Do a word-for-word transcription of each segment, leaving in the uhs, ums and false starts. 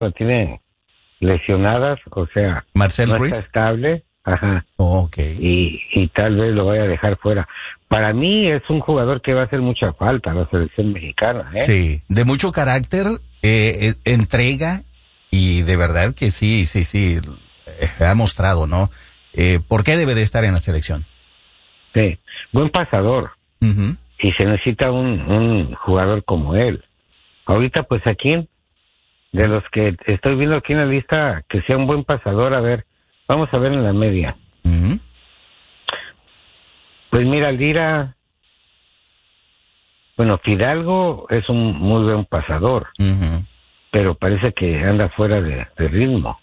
lo tiene lesionadas, o sea, Marcel no Ruiz. está estable, ajá, Oh, ok. y, y tal vez lo vaya a dejar fuera. Para mí es un jugador que va a hacer mucha falta a la selección mexicana, ¿eh? Sí, de mucho carácter, eh, eh, entrega, y de verdad que sí, sí, sí, eh, ha mostrado, ¿no? Eh, ¿Por qué debe de estar en la selección? Sí, buen pasador, Uh-huh. y se necesita un, un jugador como él. Ahorita, pues, aquí, de los que estoy viendo aquí en la lista, que sea un buen pasador, a ver, vamos a ver en la media. Uh-huh. Pues mira, Lira, bueno, Fidalgo es un muy buen pasador, Uh-huh. pero parece que anda fuera de, de ritmo.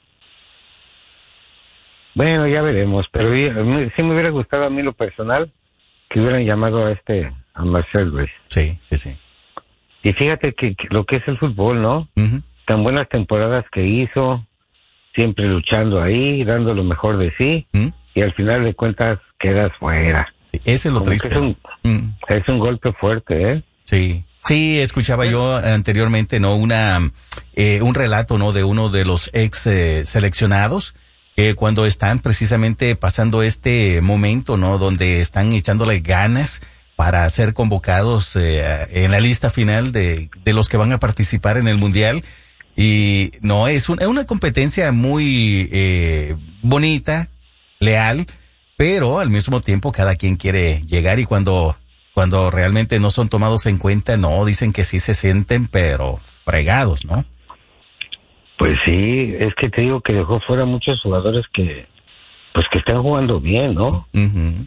Bueno, ya veremos, pero yo- me- sí me hubiera gustado a mí lo personal que hubieran llamado a este, a Marcel Ruiz. Sí, sí, sí. Y fíjate que, que lo que es el fútbol, ¿no? Uh-huh. Tan buenas temporadas que hizo, siempre luchando ahí, dando lo mejor de sí, Uh-huh. y al final de cuentas quedas fuera. Sí, ese es lo Como que triste. es un, Uh-huh. es un golpe fuerte, ¿eh? Sí, sí, escuchaba yo anteriormente, ¿no? Una, eh, un relato, ¿no? De uno de los ex eh, seleccionados, que cuando están precisamente pasando este momento, ¿no? Donde están echándole ganas para ser convocados eh, en la lista final de, de los que van a participar en el Mundial. Y no, es, un, es una competencia muy eh, bonita, leal, pero al mismo tiempo cada quien quiere llegar, y cuando cuando realmente no son tomados en cuenta, no, dicen que sí se sienten, pero fregados, ¿no? Pues sí, es que te digo que dejó fuera muchos jugadores que, pues que están jugando bien, ¿no? Uh-huh.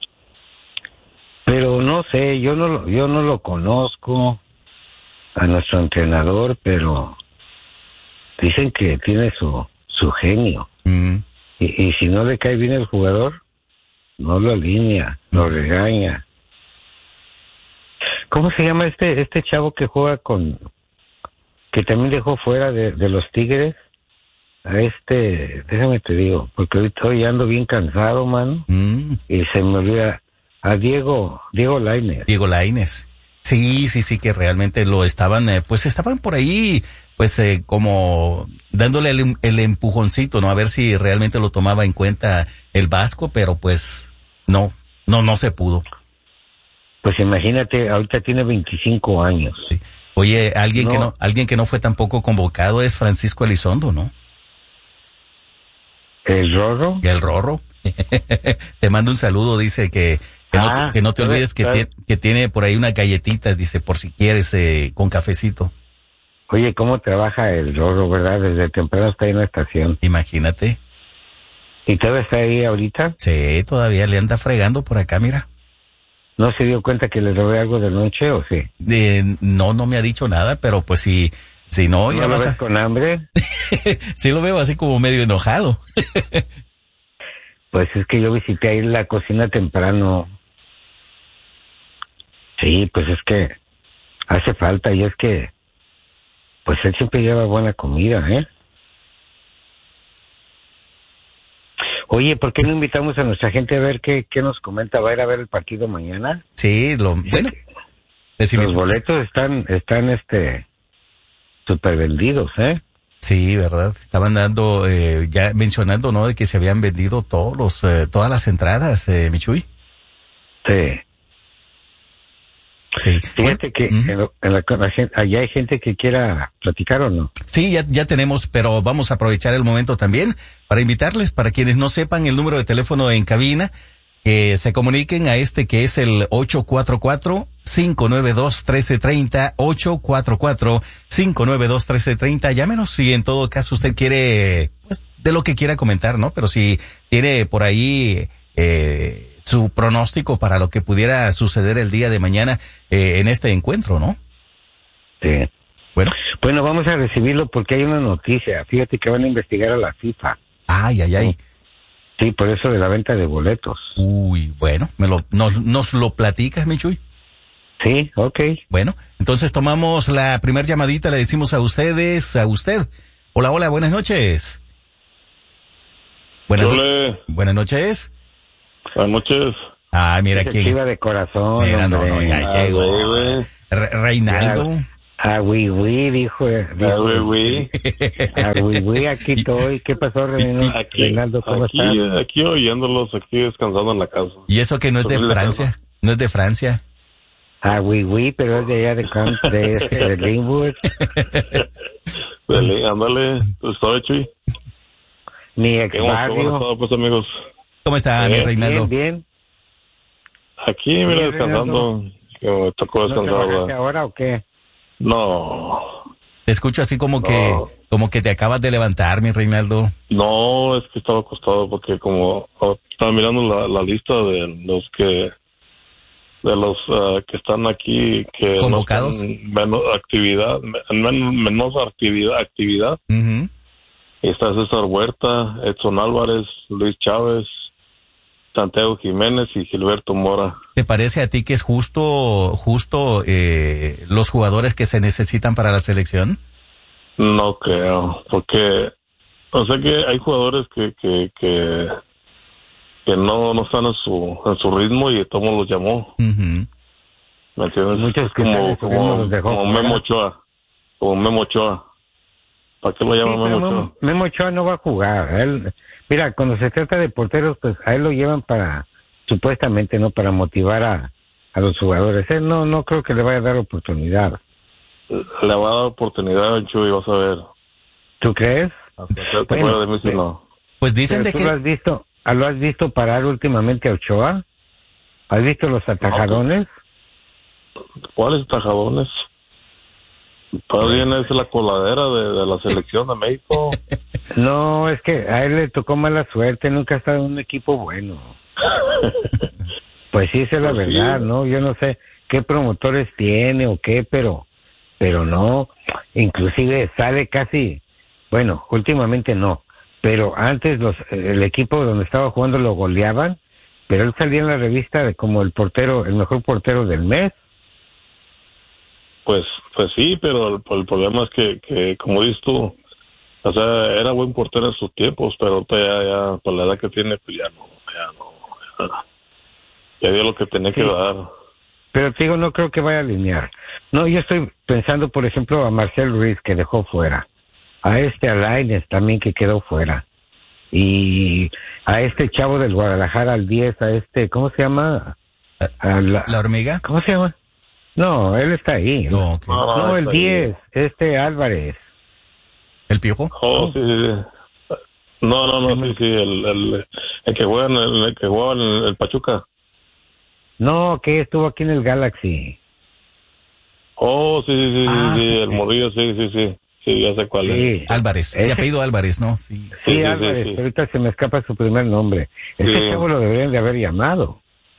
Pero no sé, yo no, lo- yo no lo conozco a nuestro entrenador, pero dicen que tiene su, su genio. Uh-huh. Y, y si no le cae bien el jugador, no lo alinea, lo regaña. ¿Cómo se llama este este chavo que juega con, que también dejó fuera de, de los Tigres? A este, déjame te digo, porque ahorita hoy ando bien cansado, mano, Uh-huh. y se me olvida, a Diego, Diego Lainez. Diego Lainez. Sí, sí, sí, que realmente lo estaban, eh, pues estaban por ahí, pues eh, como dándole el, el empujoncito, ¿no? A ver si realmente lo tomaba en cuenta el Vasco, pero pues no, no, no se pudo. Pues imagínate, ahorita tiene veinticinco años. Sí. Oye, alguien No. que no, alguien que no fue tampoco convocado es Francisco Elizondo, ¿no? El Rorro. El Rorro. Te mando un saludo, dice que, que, no, Ah, te, que no te ¿sabes? olvides que, ¿sabes? tie- que tiene por ahí unas galletitas, dice, por si quieres, eh, con cafecito. Oye, ¿cómo trabaja el Rorro, verdad? Desde temprano está ahí en la estación. Imagínate. ¿Y todavía está ahí ahorita? Sí, todavía le anda fregando por acá, mira. ¿No se dio cuenta que le robé algo de noche o sí? Eh, no, no me ha dicho nada, pero pues si, si no, ¿No ya lo vas ves a... con hambre? Sí lo veo así como medio enojado. Pues es que yo visité ahí la cocina temprano. Sí, pues es que hace falta, y es que pues él siempre lleva buena comida, ¿eh? Oye, ¿por qué no invitamos a nuestra gente a ver qué, qué nos comenta? ¿Va a ir a ver el partido mañana? Sí, lo, bueno. les Los invito- boletos están, están, este, súper vendidos, ¿eh? Sí, verdad. Estaban dando, eh, ya mencionando, ¿no? De que se habían vendido todos los, eh, todas las entradas, eh, Michuy. Sí. Sí. Fíjate Bueno, que ujú. en, lo- en la, con la gente, allá hay gente que quiera platicar o no. Sí, ya, ya tenemos, pero vamos a aprovechar el momento también para invitarles, para quienes no sepan el número de teléfono en cabina, que se comuniquen a este que es el ocho cuatro cuatro, cinco nueve dos, uno tres tres cero, ocho cuatro cuatro, cinco nueve dos, uno tres tres cero. Llámenos si en todo caso usted quiere, pues, de lo que quiera comentar, ¿no? Pero si tiene por ahí, eh, su pronóstico para lo que pudiera suceder el día de mañana, eh, en este encuentro, ¿no? Sí. Bueno. Bueno, vamos a recibirlo porque hay una noticia. Fíjate que van a investigar a la FIFA. Ay, ay, ay. Sí, por eso de la venta de boletos. Uy, bueno, me lo, nos, nos lo platicas, Michuy. Sí, ok. Bueno, entonces tomamos la primer llamadita, le decimos a ustedes, a usted. Hola, hola, buenas noches. Buenas, no- Hola, buenas noches. buenas noches. Ah, mira Es quién es. chiva de corazón, Mira, no, hombre. no, ya Ah, llegó. güey, güey. Re- Reinaldo. Ah, oui, oui, dijo. dijo Ah, oui, oui. Ah, oui, oui, aquí estoy. ¿Qué pasó, Reinaldo? Aquí, Reinaldo, ¿cómo aquí, estás? aquí oyéndolos, aquí descansando en la casa. ¿Y eso que no es de Subirle Francia? casa. ¿No es de Francia? Ah, oui, oui, pero es de allá de, Camp, de, este, de Linwood. Dale, ándale, tú sabes, Chuy. Mi ex ¿Qué hemos barrio. estado, pues, amigos? ¿Cómo está, mi Eh, Reinaldo? Bien, bien. Aquí, mira, Bien, descansando. Que me tocó ¿No descansar, trabajaste ¿verdad? ahora o qué? No, Te escucho así como No. que como que te acabas de levantar, mi Reinaldo. no, es que estaba acostado porque como oh, estaba mirando la, la lista de los que de los ah, que están aquí que ¿Convocados? no están menos actividad, men- menos actividad, actividad. Ujú. Está César Huerta, Edson Álvarez, Luis Chávez, Santiago Jiménez y Gilberto Mora. ¿Te parece a ti que es justo justo eh, los jugadores que se necesitan para la selección? No creo, porque o sea que hay jugadores que que que, que no no están en su en su ritmo y Tomo los llamó. Ujú. ¿Me entiendes? Muchos Es que como, están en su ritmo como, los dejó como fuera. Memo Ochoa. Como Memo Ochoa. ¿Para qué lo Sí, llaman pero Memo Memo, Ochoa? Memo Ochoa no va a jugar. A él, mira, cuando se trata de porteros, pues a él lo llevan para, supuestamente, ¿no? Para motivar a, a los jugadores. Él no, no creo que le vaya a dar oportunidad. Le va a dar oportunidad a Chuy, vas a ver. ¿Tú crees? Hasta que te Bueno, fuera de mí si pero- no. Pues dicen Pero de tú que lo has visto, ah, ¿lo has visto parar últimamente a Ochoa? ¿Has visto los atajadones? ¿Cuáles tajadones? Todavía es la coladera de, de la selección de México. No, es que a él le tocó mala suerte, nunca ha estado en un equipo bueno. Pues sí, esa es la Pues sí. verdad, ¿no? Yo no sé qué promotores tiene o qué, pero pero no, inclusive sale casi, bueno, últimamente no, pero antes los el equipo donde estaba jugando lo goleaban, pero él salía en la revista de como el portero, el mejor portero del mes. Pues pues sí, pero el, el problema es que, que, como dices tú, o sea, era buen portero en sus tiempos, pero ahorita ya, ya, por la edad que tiene, pues ya no, ya no. Ya, ya dio lo que tenía Sí. que dar. Pero te digo, no creo que vaya a alinear. No, yo estoy pensando, por ejemplo, a Marcel Ruiz, que dejó fuera. A este Alaines también, que quedó fuera. Y a este chavo del Guadalajara, al diez, a este, ¿cómo se llama? A la- la hormiga. ¿Cómo se llama? No, él está ahí. No, ok. No, No, el está ahí. diez, este Álvarez. ¿El piojo? Oh, sí, sí, sí. No, no, no, sí, sí, el, el, el que juega en el, el que juega en el, el Pachuca. No, que estuvo aquí en el Galaxy. Oh, sí, sí, sí, Ah, sí, sí, el ok. morrillo, sí, sí, sí. Sí, ya sé cuál es. Sí, Álvarez. De Ese- apellido Álvarez, ¿no? Sí. sí, Sí, sí, Álvarez, sí, sí. pero ahorita se me escapa su primer nombre. Ese Sí. chavo lo deberían de haber llamado.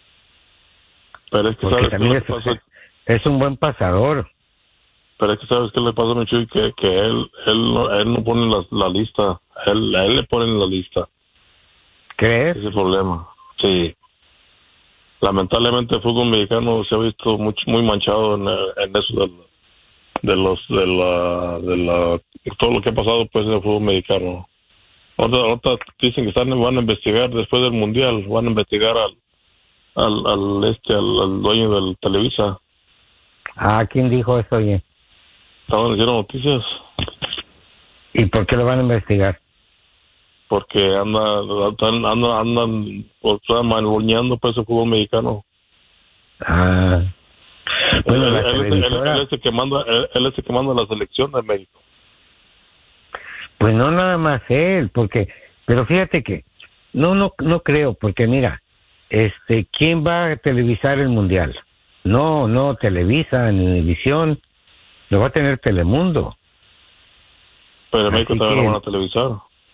Pero es que Porque sabes qué también le es, pasa, es un buen pasador. pero es que sabes qué le pasa a mi Chuy, que, que él, él, no, él no pone la, la lista, él, a él le ponen la lista. ¿Crees? Ese es el problema. Sí. Lamentablemente el fútbol mexicano se ha visto mucho, muy manchado en, en eso del, de los, de la, de la, todo lo que ha pasado pues en el fútbol mexicano. Ahorita, ahorita dicen que están, van a investigar después del mundial, van a investigar al, al, al este, al, al dueño del Televisa. Ah, ¿quién dijo eso, oye? Estaban diciendo noticias ¿Y por qué lo van a investigar? porque anda, andan, andan, andan, pues, mangoneando pues el fútbol mexicano. Ah. Bueno, él, la él, él, él, televisora, él es el que manda, él, él es el que manda la selección de México. pues no nada más él, porque, pero fíjate que, no, no, no creo, porque mira, este, ¿quién va a televisar el mundial? No, no, Televisa, ni Univisión, lo va a tener Telemundo. Pero en México Así también que- lo van a televisar.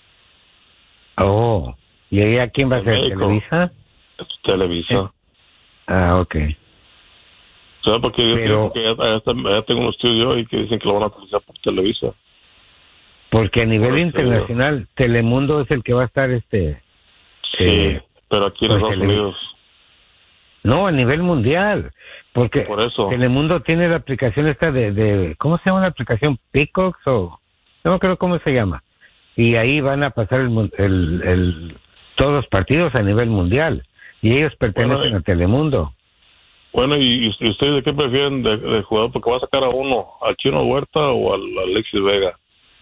Oh, ¿y ahí a quién va a En ser? México. ¿Televisa? Televisa. Ah, ok. O sea, porque yo Pero- creo que ya, ya está- ya tengo un estudio y que dicen que lo van a televisar por Televisa. Porque a nivel Por eso internacional, Telemundo es el que va a estar, este, Sí, eh, pero aquí en pues, Estados Televisa. Unidos. no, a nivel mundial, porque Por eso. Telemundo tiene la aplicación esta de, de, ¿cómo se llama la aplicación? Peacocks o, no me acuerdo cómo se llama. Y ahí van a pasar el, mun- el, el- todos los partidos a nivel mundial. Y ellos pertenecen Bueno, eh. a Telemundo. Bueno, ¿y, y ustedes de qué prefieren de, de jugador? Porque va a sacar a uno, al Chino Huerta o al Alexis Vega.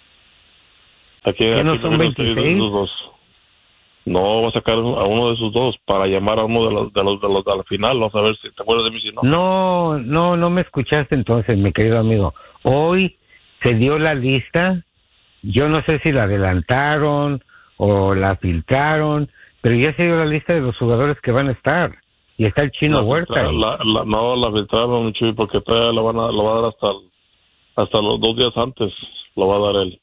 Aquí, ¿Que no aquí son veintiséis? De esos dos. No, va a sacar a uno de esos dos para llamar a uno de los de los de los de la final. Vamos a ver si te acuerdas de mí, si no. No, no, no me escuchaste entonces, mi querido amigo. Hoy se dio la lista. Yo no sé si la adelantaron o la filtraron, pero ya se dio la lista de los jugadores que van a estar. Y está el Chino la Huerta. Filtra, la, la, no, la filtraron, Chuy, porque todavía la, van a, la va a dar hasta, el, hasta los dos días antes. Lo va a dar él.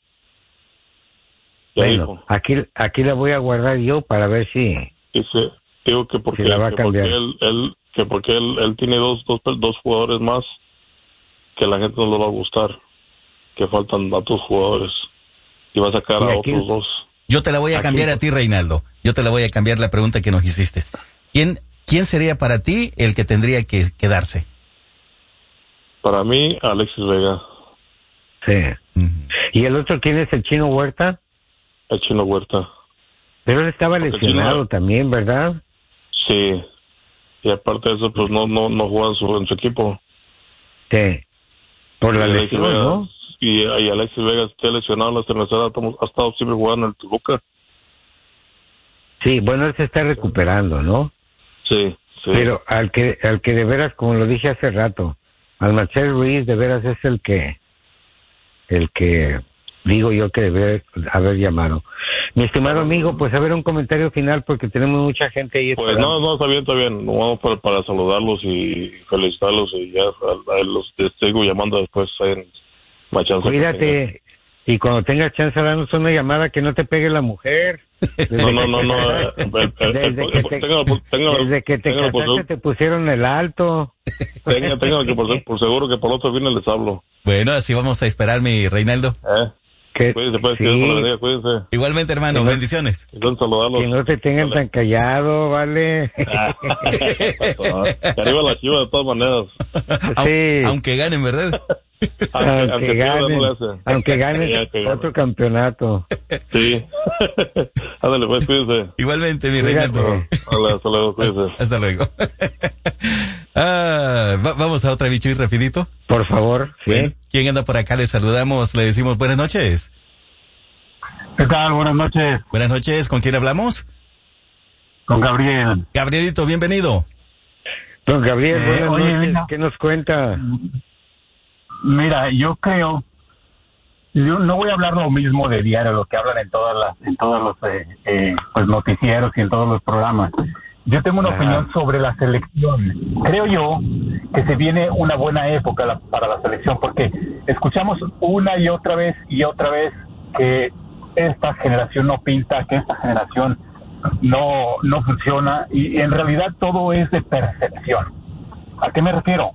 Ya Bueno, dijo. aquí, aquí la voy a guardar yo para ver si... Dice, digo que porque, si la va a que porque cambiar. él, él, que porque él, él tiene dos, dos, dos jugadores más que la gente no le va a gustar. Que faltan a otros jugadores. Y va a sacar Y a aquí- otros dos. Yo te la voy a Aquí- cambiar a ti, Reinaldo. Yo te la voy a cambiar la pregunta que nos hiciste. ¿Quién, quién sería para ti el que tendría que quedarse? Para mí, Alexis Vega, Sí. Ujú. ¿Y el otro quién es el Chino Huerta? el Chino Huerta. Pero él estaba Porque el lesionado Chino- también, ¿verdad? Sí. Y aparte de eso, pues no no no juega en su, en su equipo. Sí. Por la Y Alexis lesión, Vega- ¿no? Y, y Alexis Vega está lesionado, la tercera ha estado siempre jugando en el Toluca. Sí, bueno, él se está recuperando, ¿no? Sí, sí. Pero al que al que de veras, como lo dije hace rato, al Marcel Ruiz de veras es el que el que digo yo que debe haber llamado. Mi estimado amigo, pues a ver un comentario final porque tenemos mucha gente ahí Pues esperando. no, no, está bien, está bien. Nos vamos para, para saludarlos y felicitarlos y ya a, a los te sigo llamando después en más chance. Cuídate y cuando tengas chance danos una llamada que no te pegue la mujer. No, no, no, no. eh, el- el- Desde el- que te, tenga- tenga- desde que te tenga por casaste seguro- te pusieron el alto. tenga- tenga que por, por seguro que por otro viernes les hablo. Bueno, así vamos a esperar, mi Reinaldo. ¿Eh? Que, Cuídense, pues, sí, que Dios los bendiga, cuídense. Igualmente, hermano, Que no- bendiciones. Y con saludarlos. que no te tengan Dale. tan callado, ¿vale? Que arriba la chiva de todas maneras. Au- Sí. Aunque ganen, ¿verdad? Aunque, aunque pierda, no ganen, le hace. aunque ganen Ya que gane. otro campeonato. Sí. Ándale, pues, cuídense. Igualmente, mi Cuídate. Reinaldo. Hola, hasta luego, cuídense. Hasta luego. Ah, va- vamos a otra bichuy rapidito. Por favor, sí. Bueno, ¿quién anda por acá? Le saludamos, le decimos buenas noches. ¿Qué tal? Buenas noches, Buenas noches, ¿con quién hablamos? con Gabriel. Gabrielito, bienvenido. Don Gabriel, Eh, buenas oye, noches. mira. ¿Qué nos cuenta? Mira, yo creo, yo no voy a hablar lo mismo de diario, lo que hablan en todas las, en todos los eh, eh, pues noticieros y en todos los programas. Yo tengo una Ajá. opinión sobre la selección. Creo yo que se viene una buena época la- para la selección porque escuchamos una y otra vez y otra vez que esta generación no pinta, que esta generación no no funciona y en realidad todo es de percepción. ¿A qué me refiero?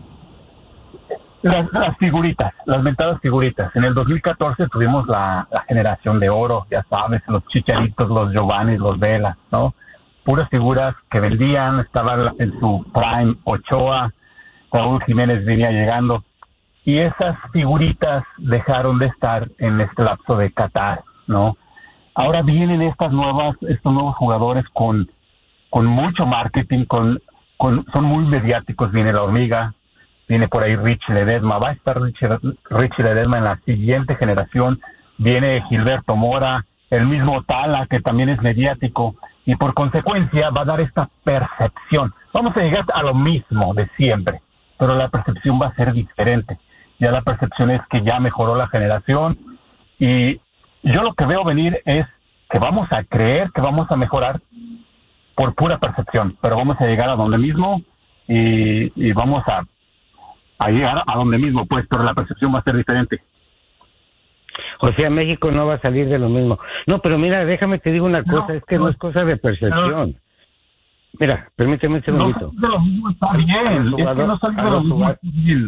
Las, las figuritas, las mentadas figuritas. En el dos mil catorce tuvimos la, la generación de oro, ya sabes, los Chicharitos, los Giovanni, los Vela, ¿no? Puras figuras que vendían, estaban en su prime Ochoa, Raúl Jiménez venía llegando. Y esas figuritas dejaron de estar en este lapso de Qatar, ¿no? Ahora vienen estas nuevas, estos nuevos jugadores con, con mucho marketing, con, con, son muy mediáticos. Viene la hormiga, viene por ahí Rich Ledesma, va a estar Rich, Rich Ledesma en la siguiente generación, viene Gilberto Mora, el mismo Tala, que también es mediático, y por consecuencia va a dar esta percepción. Vamos a llegar a lo mismo de siempre, pero la percepción va a ser diferente. Ya la percepción es que ya mejoró la generación, y yo lo que veo venir es que vamos a creer que vamos a mejorar por pura percepción, pero vamos a llegar a donde mismo, y, y vamos a a llegar a donde mismo, pues, pero la percepción va a ser diferente. O sea, México no va a salir de lo mismo. No, pero mira, déjame te digo una No, cosa, es que no, no. es cosa de percepción. Mira, permíteme un No segundito. salir de lo mismo está bien, Los es que no jugadores- salir de a lo los mismo jugadores- está bien.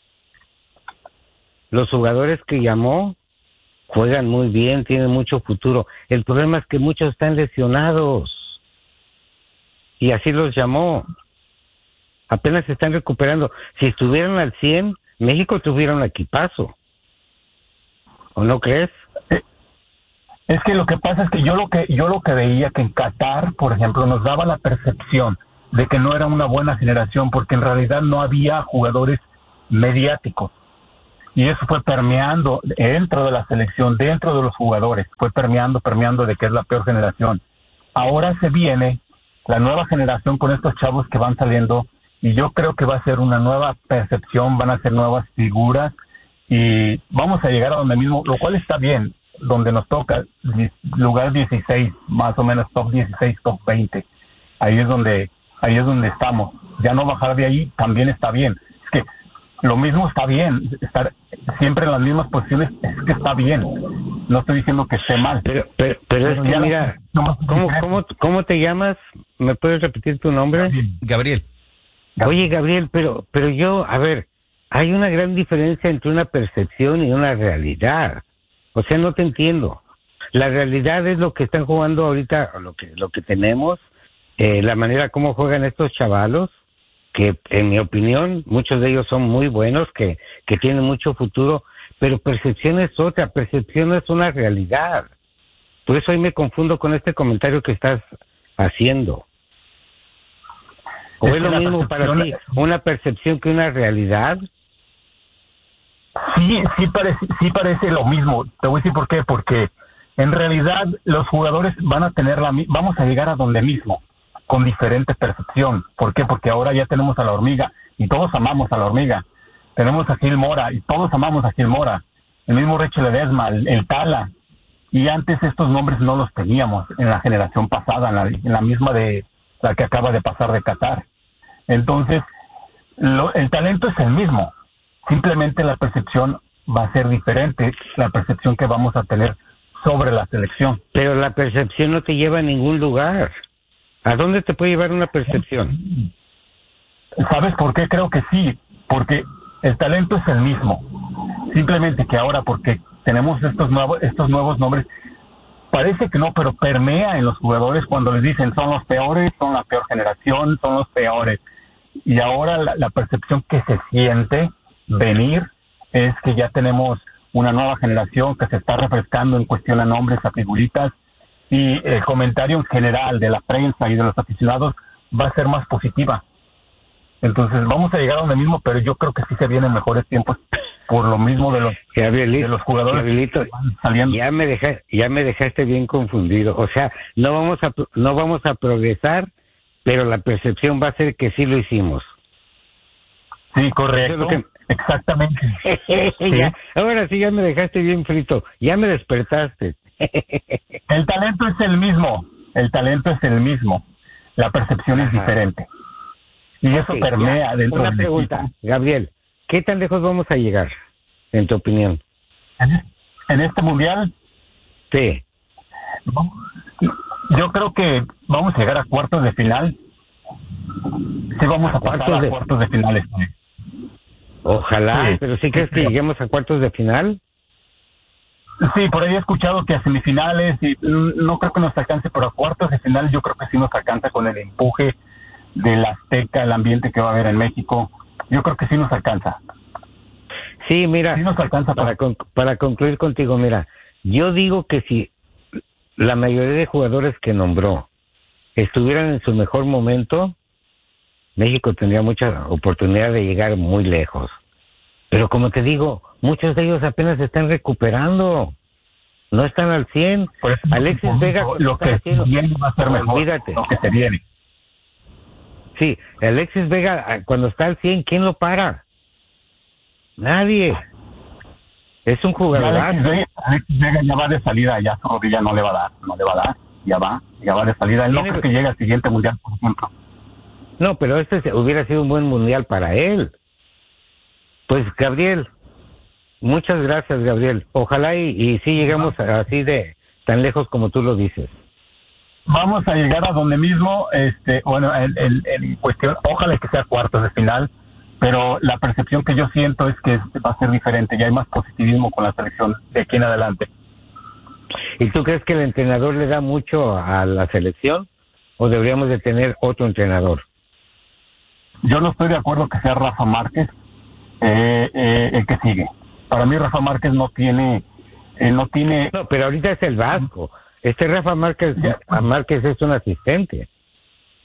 Los jugadores que llamó juegan muy bien, tienen mucho futuro. El problema es que muchos están lesionados. Y así los llamó. Apenas se están recuperando. Si estuvieran al cien, México tuviera un equipazo. ¿O no crees? Es que lo que pasa es que yo lo que yo lo que veía que en Qatar, por ejemplo, nos daba la percepción de que no era una buena generación, porque en realidad no había jugadores mediáticos. Y eso fue permeando dentro de la selección, dentro de los jugadores, fue permeando, permeando de que es la peor generación. Ahora se viene la nueva generación con estos chavos que van saliendo, y yo creo que va a ser una nueva percepción, van a ser nuevas figuras, y vamos a llegar a donde mismo, lo cual está bien, donde nos toca, lugar dieciséis, más o menos top dieciséis, top veinte. Ahí es donde, ahí es donde estamos. Ya no bajar de ahí también está bien. Es que lo mismo está bien, estar siempre en las mismas posiciones es que está bien. No estoy diciendo que esté mal. Pero, pero, pero es que mira, no, ¿cómo, cómo, ¿cómo te llamas? ¿Me puedes repetir tu nombre? Gabriel. Oye, Gabriel, pero, pero yo, a ver, hay una gran diferencia entre una percepción y una realidad. O sea, no te entiendo. La realidad es lo que están jugando ahorita, lo que, lo que tenemos, eh, la manera como juegan estos chavalos, que en mi opinión, muchos de ellos son muy buenos, que, que tienen mucho futuro, pero percepción es otra, percepción es una realidad. Por eso hoy me confundo con este comentario que estás haciendo. ¿O es, es lo mismo para ti una percepción que una realidad? Sí, sí parece, sí parece lo mismo. Te voy a decir por qué. Porque en realidad los jugadores van a tener la, vamos a llegar a donde mismo, con diferente percepción. ¿Por qué? Porque ahora ya tenemos a la hormiga y todos amamos a la hormiga. Tenemos a Gil Mora y todos amamos a Gil Mora. El mismo Richie Ledesma, el, el Tala. Y antes estos nombres no los teníamos en la generación pasada, en la, en la misma de la que acaba de pasar de Qatar. Entonces, lo, el talento es el mismo. Simplemente la percepción va a ser diferente, la percepción que vamos a tener sobre la selección. Pero la percepción no te lleva a ningún lugar. ¿A dónde te puede llevar una percepción? ¿Sabes por qué? Creo que sí, porque el talento es el mismo. Simplemente que ahora, porque tenemos estos nuevos, estos nuevos nombres, parece que no, pero permea en los jugadores cuando les dicen son los peores, son la peor generación, son los peores. Y ahora la, la percepción que se siente venir es que ya tenemos una nueva generación que se está refrescando en cuestión a nombres, a figuritas, y el comentario en general de la prensa y de los aficionados va a ser más positiva. Entonces vamos a llegar a donde mismo, pero yo creo que sí se vienen mejores tiempos por lo mismo de los, Gabrielito, de los jugadores Gabrielito, que van saliendo. Ya me dejaste, ya me dejaste bien confundido. O sea, no vamos a no vamos a progresar, pero la percepción va a ser que sí lo hicimos. Sí, correcto. Que... Exactamente. ¿Sí? Ya, ahora sí ya me dejaste bien frito. Ya me despertaste. El talento es el mismo. El talento es el mismo. La percepción Ajá. es diferente. Y eso okay, permea ya. dentro Una del pregunta, equipo. Gabriel, ¿qué tan lejos vamos a llegar, en tu opinión? ¿En este mundial? Sí. Yo creo que vamos a llegar a cuartos de final. Sí, vamos a pasar a de... cuartos de finales. Ojalá, sí. Pero ¿sí crees que lleguemos a cuartos de final? Sí, por ahí he escuchado que a semifinales, y no creo que nos alcance, pero a cuartos de final yo creo que sí nos alcanza con el empuje del Azteca, el ambiente que va a haber en México. Yo creo que sí nos alcanza. Sí, mira, sí nos alcanza para, con, para concluir contigo, mira, yo digo que si la mayoría de jugadores que nombró estuvieran en su mejor momento, México tendría mucha oportunidad de llegar muy lejos. Pero como te digo, muchos de ellos apenas se están recuperando. No están al cien. Alexis lo, Vega... Lo que se viene va a ser mejor. Olvídate. Lo que se viene. Sí, Alexis Vega, cuando está al cien, ¿quién lo para? Nadie. Es un jugador. Alexis Vega, Alexis Vega ya va de salida, ya su rodilla no le va a dar, no le va a dar, ya va, ya va de salida. Él no creo que llegue al siguiente mundial, por ejemplo. No, pero este hubiera sido un buen mundial para él. Pues, Gabriel, muchas gracias, Gabriel. Ojalá y, y sí llegamos a, así de tan lejos como tú lo dices. Vamos a llegar a donde mismo, este, bueno, en, en, en cuestión, ojalá que sea cuartos de final, pero la percepción que yo siento es que va a ser diferente, ya hay más positivismo con la selección de aquí en adelante. ¿Y tú crees que el entrenador le da mucho a la selección o deberíamos de tener otro entrenador? Yo no estoy de acuerdo que sea Rafa Márquez eh, eh, el que sigue. Para mí Rafa Márquez no tiene, eh, no tiene. No, pero ahorita es el Vasco. Este Rafa Márquez, Márquez es un asistente.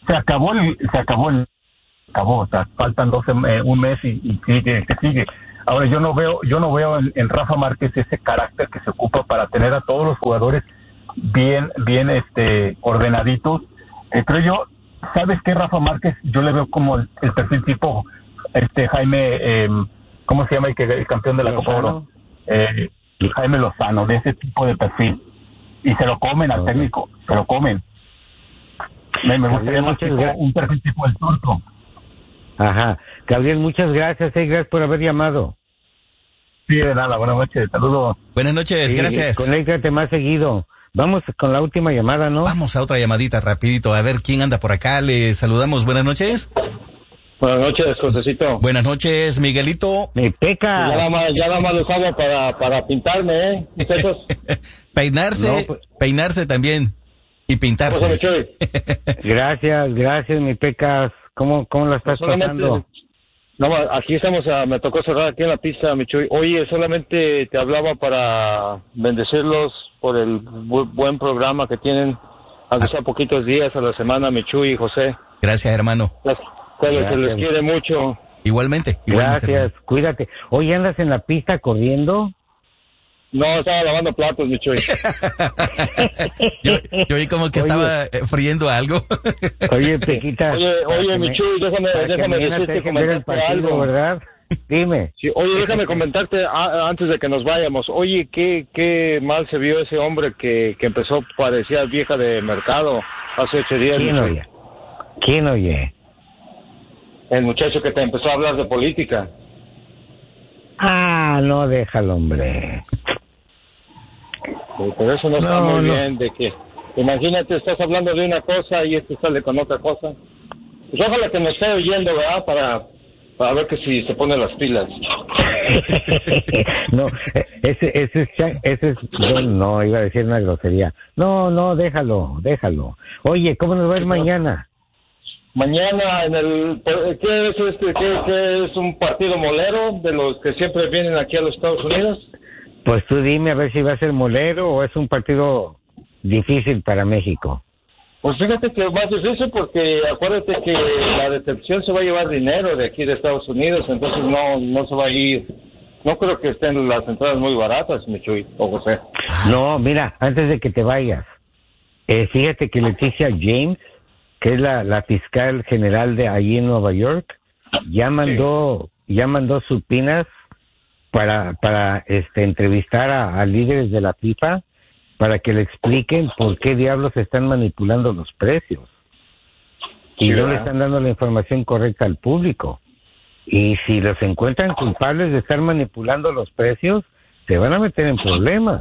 se acabó el, se acabó el, acabó, o sea, faltan doce, eh, un mes y, y sigue, que sigue. Ahora yo no veo, yo no veo en, en Rafa Márquez ese carácter que se ocupa para tener a todos los jugadores bien, bien, este, ordenaditos. Eh, creo yo, ¿sabes qué, Rafa Márquez? Yo le veo como el, el perfil tipo, este, Jaime, eh, ¿cómo se llama el que el campeón de la Copa Oro? Eh, Jaime Lozano, de ese tipo de perfil. Y se lo comen al técnico, se lo comen. Me, me gustaría más tipo, un perfil tipo el turco. Ajá. Gabriel, muchas gracias, eh, gracias por haber llamado. Sí, de nada, buenas noches, saludos. Buenas noches, sí, gracias. Conéctate más seguido. Vamos con la última llamada, ¿no? Vamos a otra llamadita rapidito, a ver quién anda por acá. Le saludamos, buenas noches. Buenas noches, Josecito. Buenas noches, Miguelito. Me peca. Ya nada más, ya nada más lo usaba para, para pintarme, ¿eh, muchachos? Peinarse, No, pues... peinarse también y pintarse. Gracias, gracias, mi pecas. ¿Cómo, cómo la estás solamente, pasando? No, aquí estamos, a, me tocó cerrar aquí en la pista, Michuy. Oye, solamente te hablaba para bendecirlos por el bu- buen programa que tienen, aunque sea poquitos días a la semana, Michuy y José. Gracias, hermano. Las, se les quiere mucho. Igualmente. igualmente Gracias, hermano. Cuídate. Oye, ¿andas en la pista corriendo? No, estaba lavando platos, Michuy. yo, yo oí como que Oye. estaba eh, friendo algo. Oye, Pequita. Oye, oye, Michuy, déjame, déjame decirte, ver el comentarte partido, algo. ¿verdad? Dime. Sí, oye, déjame comentarte a, antes de que nos vayamos. Oye, qué qué mal se vio ese hombre que, que empezó, parecía vieja de mercado hace ocho días. ¿Quién oye? ¿Quién oye? El muchacho que te empezó a hablar de política. Ah, no, déjalo, hombre. Pero eso no está No, muy no. bien, de que, imagínate, estás hablando de una cosa y este sale con otra cosa. Pues ojalá que nos esté oyendo, ¿verdad? Para, para ver que si se pone las pilas. No, ese, ese es, cha- ese es, no, no, iba a decir una grosería. No, no, déjalo, déjalo. Oye, ¿cómo nos va a ir mañana? Mañana en el, ¿qué es este? ¿Qué, qué es un partido molero de los que siempre vienen aquí a los Estados Unidos? Pues tú dime a ver si va a ser molero o es un partido difícil para México. Pues fíjate que es más difícil porque acuérdate que la decepción se va a llevar dinero de aquí de Estados Unidos, entonces no no se va a ir. No creo que estén las entradas muy baratas, Michuy o José. No, mira, antes de que te vayas, eh, fíjate que Leticia James, que es la, la fiscal general de allí en Nueva York, ya mandó, ya mandó supinas para, para este, entrevistar a, a líderes de la FIFA para que le expliquen por qué diablos están manipulando los precios y Sí, no le ¿verdad? están dando la información correcta al público. Y si los encuentran culpables de estar manipulando los precios, se van a meter en problemas.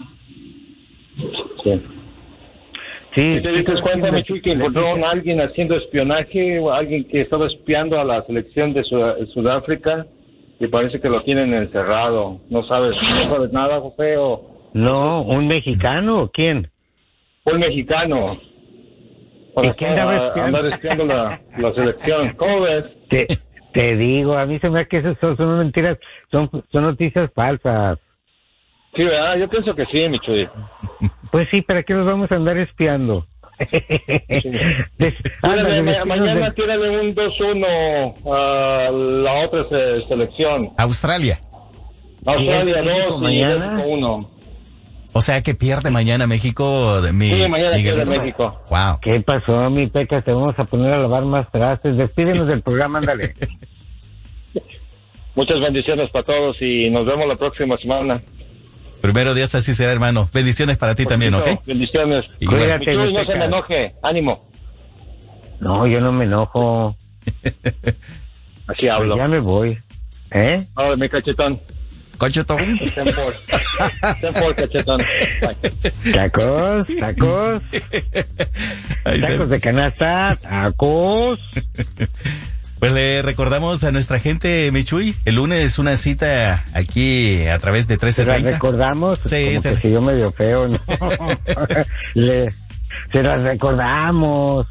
Sí. Sí, ¿Y te diste cuenta, Michuy, que encontraron a alguien haciendo espionaje o alguien que estaba espiando a la selección de Sud- Sudáfrica y parece que lo tienen encerrado? ¿No sabes, no sabes nada, José? ¿O No, ¿un mexicano o quién? un mexicano? ¿Y quién andaba Para espiando? andar espiando la, la selección. ¿Cómo ves? Te, te digo, a mí se me hace que esas son, son mentiras, son, son noticias falsas. Sí, ¿verdad? Yo pienso que sí, Michuy. Pues sí, ¿para qué nos vamos a andar espiando? Des- ándale, Tírale, ma- vestidos mañana de- tírale un dos uno a la otra se- selección. Australia. Australia México dos y mañana? México uno. O sea que pierde mañana México. De mi, Sí, mañana Miguelito. pierde México. Wow. ¿Qué pasó, mi Peca? Te vamos a poner a lavar más trastes. Despídenos del programa, ándale. Muchas bendiciones para todos y nos vemos la próxima semana. Primero Dios, así será, hermano. Bendiciones para ti también, ¿ok? Bendiciones. Igual. Cuídate, Michuy, mi no se Peca. me enoje. Ánimo. No, yo no me enojo. Así hablo. Ya me voy. ¿Eh? Ahora, mi cachetón. Cochetón. Ten por. Ten por, cachetón. Bye. Tacos, tacos, Ahí está. tacos de canasta, tacos. Pues le recordamos a nuestra gente, Michuy, el lunes una cita aquí a través de trece ¿Se las treinta. recordamos? Sí, Como se- que si yo medio feo, ¿no? Le- se las recordamos.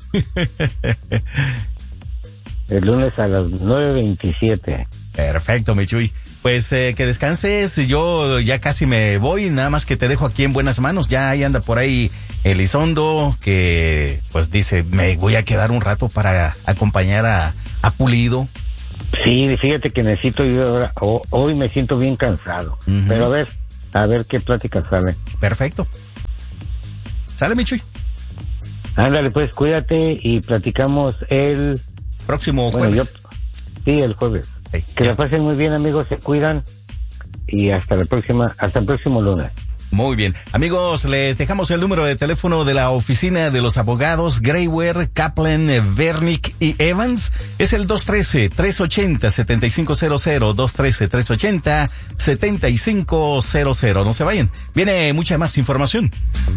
El lunes a las nueve veintisiete. Perfecto, Michuy. Pues eh, que descanses, yo ya casi me voy, nada más que te dejo aquí en buenas manos, ya ahí anda por ahí Elizondo, que pues dice, me voy a quedar un rato para acompañar a, a Pulido. Sí, fíjate que necesito ir ahora, o, hoy me siento bien cansado, uh-huh. Pero a ver, a ver qué plática sale. Perfecto. ¿Sale, Michuy? Ándale, pues, cuídate y platicamos el... Próximo bueno, jueves. Yo, sí, el jueves. Sí, que la pasen muy bien, amigos, se cuidan y hasta la próxima, hasta el próximo lunes. Muy bien. Amigos, les dejamos el número de teléfono de la oficina de los abogados Graywear, Kaplan, Vernick y Evans. Es el dos uno tres, tres ocho cero, siete cinco cero cero, dos uno tres, tres ocho cero, siete cinco cero cero. No se vayan. Viene mucha más información.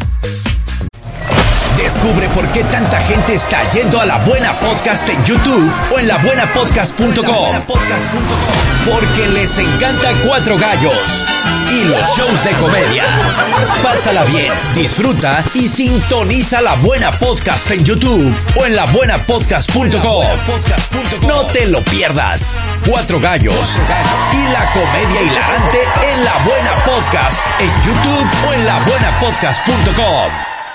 Descubre por qué tanta gente está yendo a La Buena Podcast en YouTube o en la buena podcast punto com. Porque les encanta Cuatro Gallos y los shows de comedia. Pásala bien, disfruta y sintoniza La Buena Podcast en YouTube o en la buena podcast punto com. No te lo pierdas. Cuatro Gallos y la comedia hilarante en La Buena Podcast en YouTube o en la buena podcast punto com.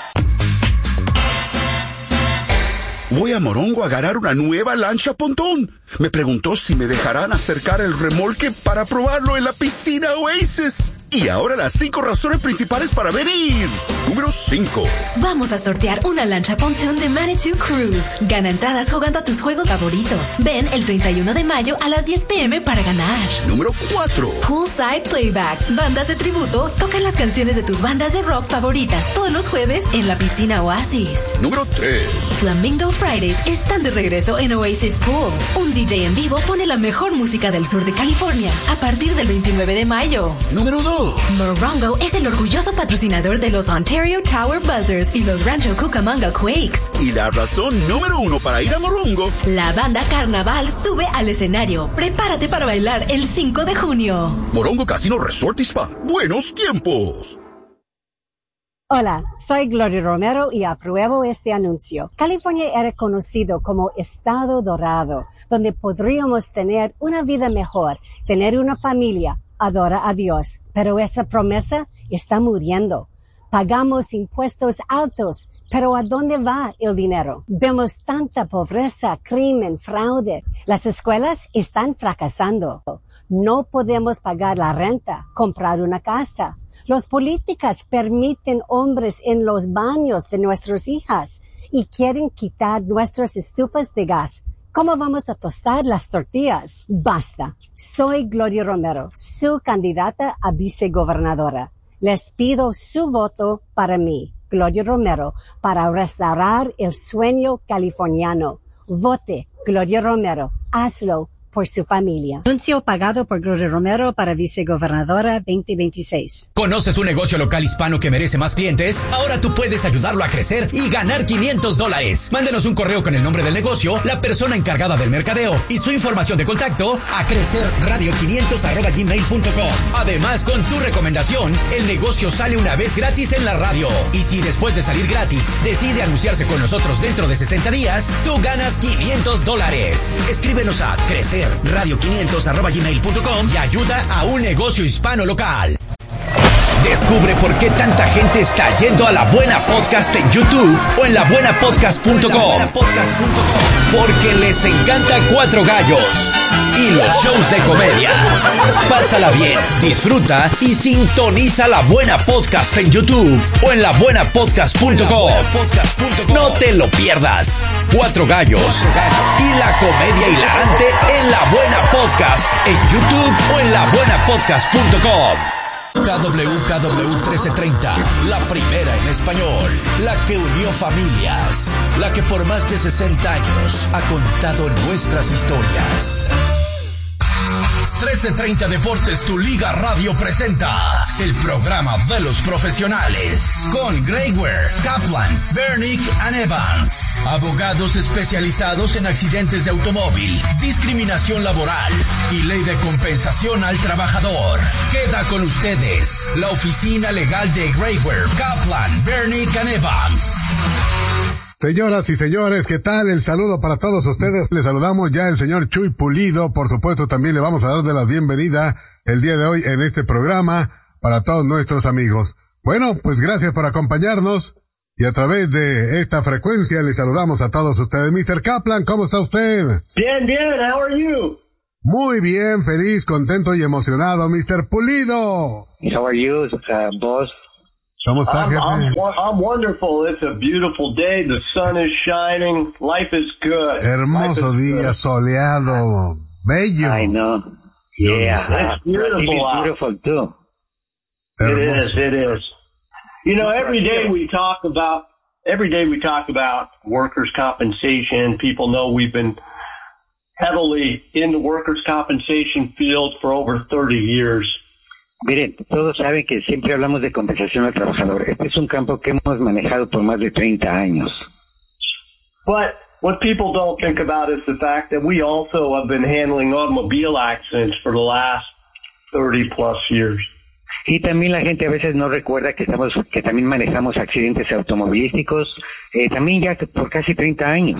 Voy a Morongo a ganar una nueva lancha pontón. Me preguntó si me dejarán acercar el remolque para probarlo en la piscina Oasis. Y ahora las cinco razones principales para venir. Número cinco. Vamos a sortear una lancha pontón de Manitou Cruise. Gana entradas jugando a tus juegos favoritos. Ven el treinta y uno de mayo a las diez pm para ganar. Número cuatro. Poolside Playback. Bandas de tributo tocan las canciones de tus bandas de rock favoritas todos los jueves en la piscina Oasis. Número tres. Flamingo Fridays están de regreso en Oasis Pool. Un D J en vivo pone la mejor música del sur de California a partir del veintinueve de mayo. Número dos. Morongo es el orgulloso patrocinador de los Ontario Tower Buzzers y los Rancho Cucamonga Quakes. Y la razón número uno para ir a Morongo. La banda Carnaval sube al escenario. Prepárate para bailar el cinco de junio. Morongo Casino Resort y Spa. Buenos tiempos. Hola, soy Gloria Romero y apruebo este anuncio. California era conocido como Estado Dorado, donde podríamos tener una vida mejor, tener una familia, adorar a Dios. Pero esa promesa está muriendo. Pagamos impuestos altos, pero ¿a dónde va el dinero? Vemos tanta pobreza, crimen, fraude. Las escuelas están fracasando. No podemos pagar la renta, comprar una casa. Los políticos permiten hombres en los baños de nuestras hijas y quieren quitar nuestras estufas de gas. ¿Cómo vamos a tostar las tortillas? Basta. Soy Gloria Romero, su candidata a vicegobernadora. Les pido su voto para mí, Gloria Romero, para restaurar el sueño californiano. Vote, Gloria Romero. Hazlo por su familia. Anuncio pagado por Gloria Romero para vicegobernadora veinte veintiséis. ¿Conoces un negocio local hispano que merece más clientes? Ahora tú puedes ayudarlo a crecer y ganar quinientos dólares. Mándenos un correo con el nombre del negocio, la persona encargada del mercadeo y su información de contacto a crecerradio quinientos arroba gmail punto com. Además, con tu recomendación, el negocio sale una vez gratis en la radio. Y si después de salir gratis decide anunciarse con nosotros dentro de sesenta días, tú ganas quinientos dólares. Escríbenos a crecer radio quinientos arroba gmail punto com y ayuda a un negocio hispano local. Descubre por qué tanta gente está yendo a La Buena Podcast en YouTube o en la buena podcast punto com. Porque les encanta Cuatro Gallos y los shows de comedia. Pásala bien, disfruta y sintoniza La Buena Podcast en YouTube o en la buena podcast punto com. No te lo pierdas. Cuatro Gallos y la comedia hilarante en La Buena Podcast en YouTube o en la buena podcast punto com. K W K W trece treinta, la primera en español, la que unió familias, la que por más de sesenta años ha contado nuestras historias. trece treinta Deportes, tu Liga Radio presenta el programa de los profesionales con Graywear, Kaplan, Vernick and Evans, abogados especializados en accidentes de automóvil, discriminación laboral y ley de compensación al trabajador. Queda con ustedes la oficina legal de Graywear, Kaplan, Vernick and Evans. Señoras y señores, ¿qué tal? El saludo para todos ustedes. Les saludamos ya el señor Chuy Pulido. Por supuesto, también le vamos a dar de la bienvenida el día de hoy en este programa para todos nuestros amigos. Bueno, pues gracias por acompañarnos. Y a través de esta frecuencia le saludamos a todos ustedes. mister Kaplan, ¿cómo está usted? Bien, bien, how are you? Muy bien, feliz, contento y emocionado, mister Pulido. How are you, uh, boss? ¿Cómo está, I'm, jefe? I'm, I'm wonderful. It's a beautiful day. The sun is shining. Life is good. Hermoso Life is día, good. soleado, bello. I know. Yo Yeah, no sé. It's beautiful It's out. beautiful too. It is, Hermoso. it is. You know, every day we talk about, every day we talk about workers' compensation. People know we've been heavily in the workers' compensation field for over thirty years. Miren, todos saben que siempre hablamos de compensación al trabajador. Este es un campo que hemos manejado por más de treinta años. But what people don't think about is the fact that we also have been handling automobile accidents for the last thirty plus years. Y también la gente a veces no recuerda que estamos, que también manejamos accidentes automovilísticos, eh, también ya por casi treinta años.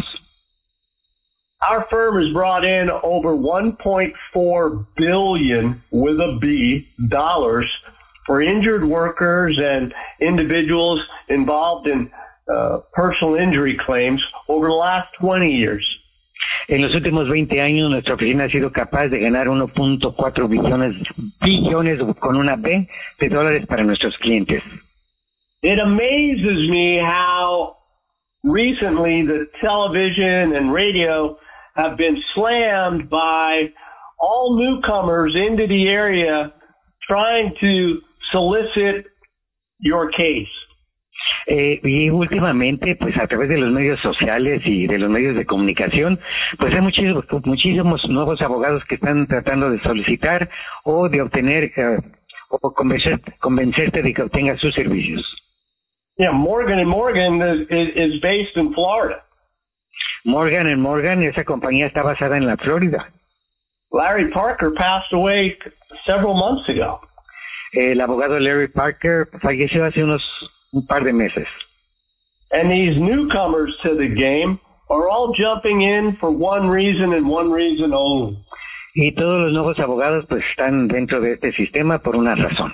Our firm has brought in over one point four billion with a B dollars for injured workers and individuals involved in uh, personal injury claims over the last twenty years. En los últimos veinte años nuestra oficina ha sido capaz de ganar uno punto cuatro billones, billones con una B de dólares para nuestros clientes. It amazes me how recently the television and radio have been slammed by all newcomers into the area trying to solicit your case. Eh, y últimamente, pues a través de los medios sociales y de los medios de comunicación, pues hay muchísimos, muchísimos nuevos abogados que están tratando de solicitar o de obtener uh, o convencer, convencerte de que obtengas sus servicios. Yeah, Morgan and Morgan is, is based in Florida. Morgan and Morgan, esa compañía está basada en la Florida. Larry Parker passed away several months ago. El abogado Larry Parker falleció hace unos un par de meses. And these newcomers to the game are all jumping in for one reason and one reason only. Y todos los nuevos abogados pues están dentro de este sistema por una razón.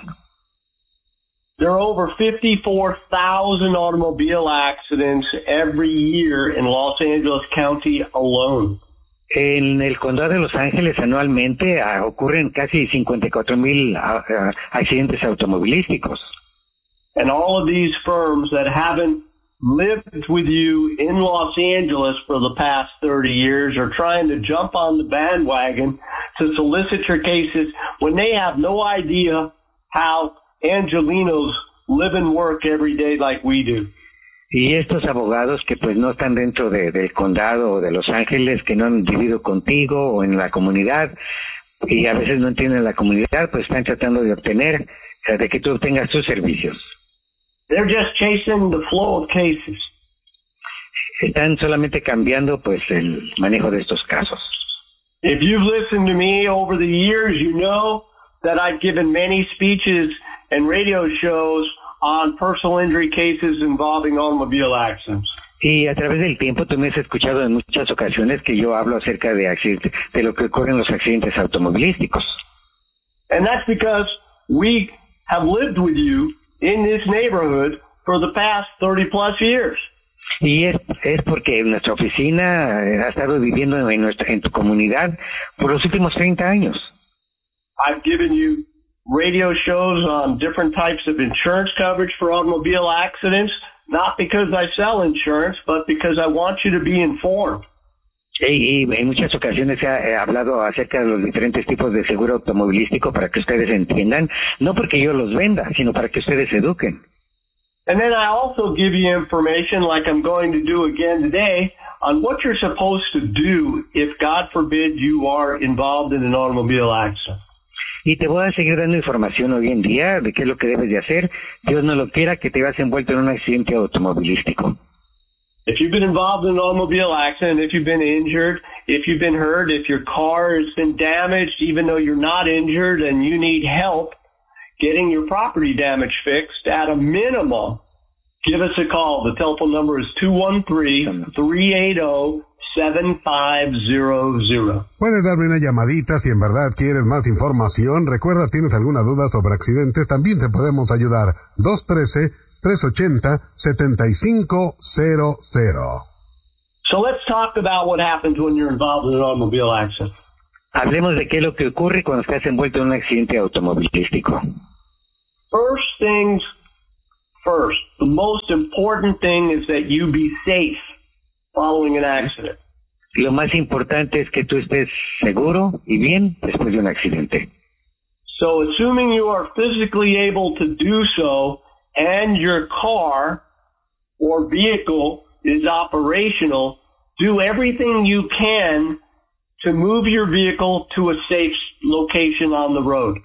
There are over fifty-four thousand automobile accidents every year in Los Angeles County alone. En el condado de Los Ángeles anualmente uh, ocurren casi cincuenta y cuatro mil uh, uh, accidentes automovilísticos. And all of these firms that haven't lived with you in Los Angeles for the past thirty years are trying to jump on the bandwagon to solicit your cases when they have no idea how Angelinos live and work every day like we do. Y estos abogados que pues no están dentro de, del condado o de Los Ángeles, que no han vivido contigo o en la comunidad, y a veces no entienden la comunidad, pues están tratando de obtener, o sea, de que tú obtengas sus servicios. They're just chasing the flow of cases. Están solamente cambiando pues el manejo de estos casos. If you've listened to me over the years, you know that I've given many speeches and radio shows on personal injury cases involving automobile accidents. Y a través del tiempo tú me has escuchado en muchas ocasiones que yo hablo acerca de accidentes, de lo que ocurre en los accidentes automovilísticos. And that's because we have lived with you in this neighborhood for the past thirty plus years. Y es, es porque nuestra oficina ha estado viviendo en, nuestra, en tu comunidad por los últimos treinta años. I've given you radio shows on different types of insurance coverage for automobile accidents, not because I sell insurance, but because I want you to be informed. Y, y en muchas ocasiones he, he hablado acerca de los diferentes tipos de seguro automovilístico para que ustedes entiendan, no porque yo los venda, sino para que ustedes se eduquen. And then I also give you information, like I'm going to do again today, on what you're supposed to do if, God forbid, you are involved in an automobile accident. Y te voy a seguir dando información hoy en día de qué es lo que debes de hacer. Dios no lo quiera que te veas envuelto en un accidente automovilístico. If you've been involved in an automobile accident, if you've been injured, if you've been hurt, if your car has been damaged, even though you're not injured and you need help getting your property damage fixed, at a minimum, give us a call. The telephone number is two one three, three eight zero, seven five zero zero. Puedes darme una llamadita si en verdad quieres más información. Recuerda, tienes alguna duda sobre accidentes, también te podemos ayudar. dos uno tres, tres ocho cero, siete cinco cero cero. So let's talk about what happens when you're involved in an automobile accident. Hablemos de qué es lo que ocurre cuando estás envuelto en un accidente automovilístico. First things first. The most important thing is that you be safe following an accident. Lo más importante es que tú estés seguro y bien después de un accidente. So assuming you are physically able to do so and your car or vehicle is operational, do everything you can to move your vehicle to a safe location on the road.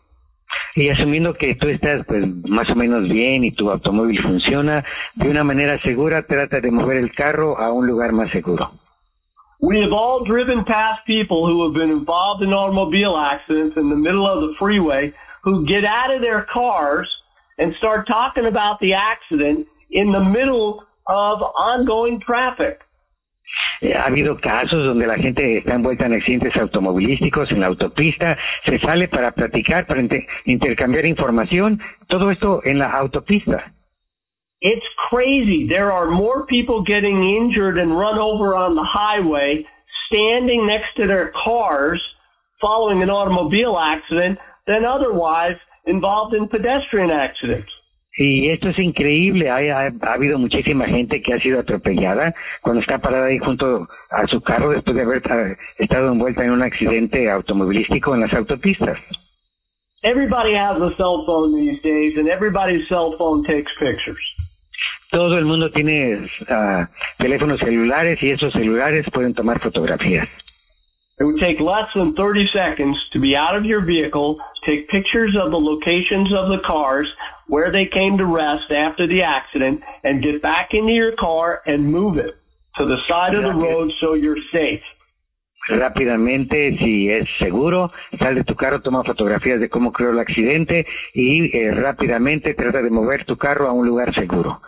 Y asumiendo que tú estás pues más o menos bien y tu automóvil funciona de una manera segura, trata de mover el carro a un lugar más seguro. We have all driven past people who have been involved in automobile accidents in the middle of the freeway who get out of their cars and start talking about the accident in the middle of ongoing traffic. Eh, ha habido casos donde la gente está envuelta en accidentes automovilísticos en la autopista, se sale para platicar, para inter- intercambiar información, todo esto en la autopista. It's crazy. There are more people getting injured and run over on the highway standing next to their cars following an automobile accident than otherwise involved in pedestrian accidents. Y esto es increíble, ha, ha, ha habido muchísima gente que ha sido atropellada cuando está parada ahí junto a su carro después de haber uh, estado envuelta en un accidente automovilístico en las autopistas. Everybody has a cell phone these days and everybody's cell phone takes pictures. Todo el mundo tiene uh, teléfonos celulares y esos celulares pueden tomar fotografías. It would take less than thirty seconds to be out of your vehicle, take pictures of the locations of the cars, where they came to rest after the accident, and get back into your car and move it to the side of the road so you're safe. Rápidamente, si es seguro, sal de tu carro, toma fotografías de cómo ocurrió el accidente y eh, rápidamente trata de mover tu carro a un lugar seguro.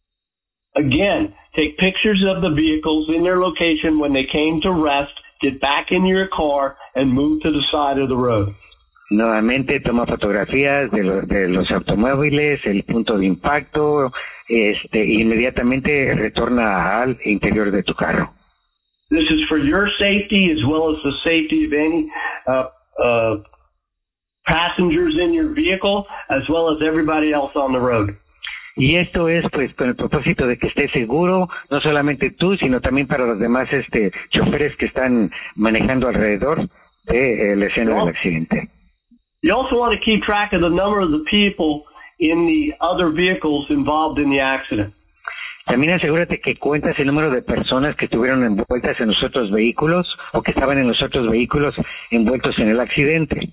Again, take pictures of the vehicles in their location when they came to rest, get back in your car, and move to the side of the road. Nuevamente toma fotografías de, lo, de los automóviles, el punto de impacto, este, e inmediatamente retorna al interior de tu carro. This is for your safety as well as the safety of any uh, uh, passengers in your vehicle, as well as everybody else on the road. Y esto es pues con el propósito de que estés seguro, no solamente tú, sino también para los demás este choferes que están manejando alrededor de eh, la escena del accidente. You also want to keep track of the number of the people in the other vehicles involved in the accident. También asegúrate que cuentas el número de personas que estuvieron envueltas en los otros vehículos o que estaban en los otros vehículos envueltos en el accidente.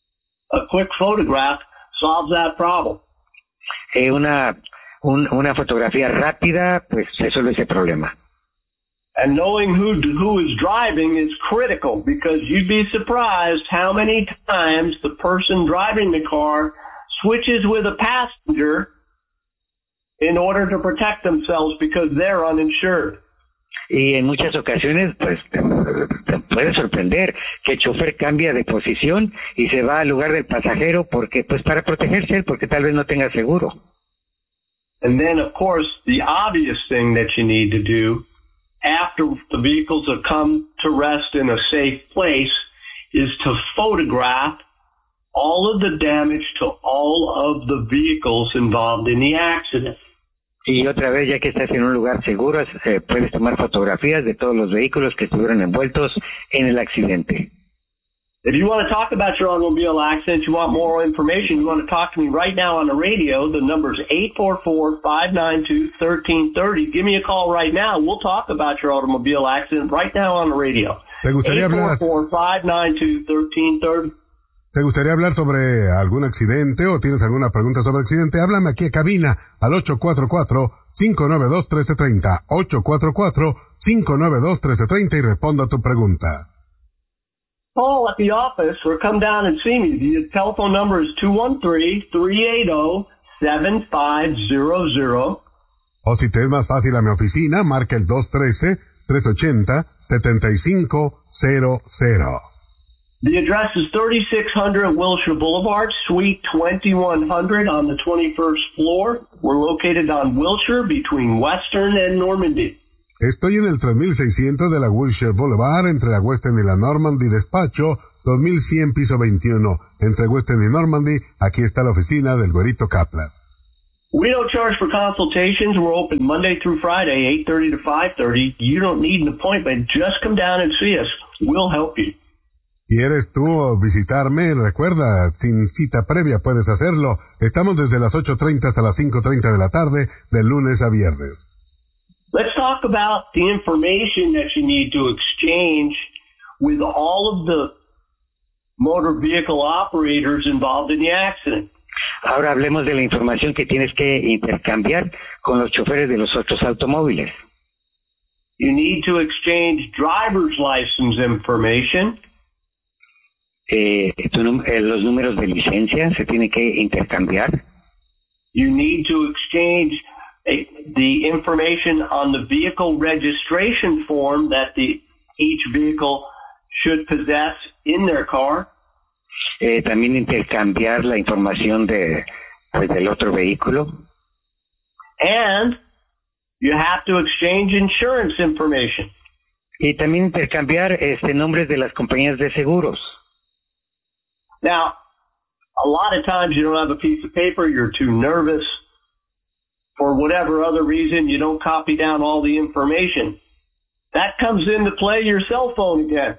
A quick photograph solves that problem. Eh, una un, una fotografía rápida pues resuelve ese problema. And knowing who who is driving is critical because you'd be surprised how many times the person driving the car switches with a passenger in order to protect themselves because they're uninsured. Y en muchas ocasiones pues te, te puede sorprender que el chofer cambia de posición y se va al lugar del pasajero porque pues para protegerse porque tal vez no tenga seguro. And then of course the obvious thing that you need to do after the vehicles have come to rest in a safe place is to photograph all of the damage to all of the vehicles involved in the accident. Y otra vez, ya que estás en un lugar seguro, eh, puedes tomar fotografías de todos los vehículos que estuvieron envueltos en el accidente. If you want to talk about your automobile accident, you want more information, you want to talk to me right now on the radio, the number is eight four four, five nine two, one three three zero. Give me a call right now. We'll talk about your automobile accident right now on the radio. ¿Te gustaría hablar? eight four four, five nine two, one three three zero. ¿Te gustaría hablar sobre algún accidente o tienes alguna pregunta sobre accidente? Háblame aquí a cabina al ocho cuatro cuatro, cinco nueve dos, uno tres tres cero, ocho cuatro cuatro, cinco nueve dos, uno tres tres cero y responda a tu pregunta. Call at the office or come down and see me. The telephone number is two one three, three eight zero, seven five zero zero. O si te es más fácil a mi oficina, marca el dos uno tres, tres ocho cero, siete cinco cero cero. The address is thirty-six hundred Wilshire Boulevard, Suite twenty-one hundred on the twenty-first floor. We're located on Wilshire between Western and Normandy. Estoy en el tres mil seiscientos de la Wilshire Boulevard, entre la Western y la Normandy, despacho dos mil cien, piso veintiuno. Entre Western y Normandy, aquí está la oficina del Güerito Kaplan. We don't charge for consultations. We're open Monday through Friday, eight thirty to five thirty. You don't need an appointment. Just come down and see us. We'll help you. ¿Quieres tú visitarme? Recuerda, sin cita previa puedes hacerlo. Estamos desde las ocho treinta hasta las cinco treinta de la tarde, de lunes a viernes. Let's talk about the information that you need to exchange with all of the motor vehicle operators involved in the accident. Ahora hablemos de la información que tienes que intercambiar con los choferes de los otros automóviles. You need to exchange driver's license information. Eh, tu, eh, los números de licencia se tienen que intercambiar. You need to exchange a, the information on the vehicle registration form that the each vehicle should possess in their car. Eh, también intercambiar la información de pues, del otro vehículo. And you have to exchange insurance information. Y también intercambiar este nombres de las compañías de seguros. Now, a lot of times you don't have a piece of paper, you're too nervous. For whatever other reason, you don't copy down all the information. That comes into play your cell phone again.